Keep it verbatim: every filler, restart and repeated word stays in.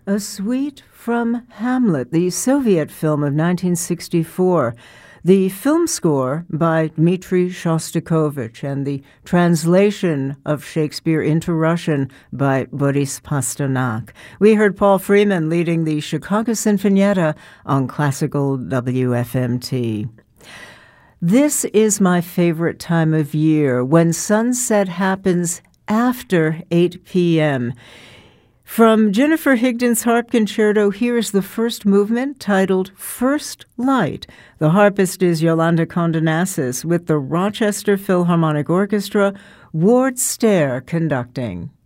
A suite from Hamlet, the Soviet film of nineteen sixty-four. The film score by Dmitri Shostakovich and the translation of Shakespeare into Russian by Boris Pasternak. We heard Paul Freeman leading the Chicago Sinfonietta on Classical W F M T. This is my favorite time of year, when sunset happens after eight p.m. From Jennifer Higdon's Harp Concerto, here is the first movement titled First Light. The harpist is Yolanda Condonasis with the Rochester Philharmonic Orchestra, Ward Stair conducting.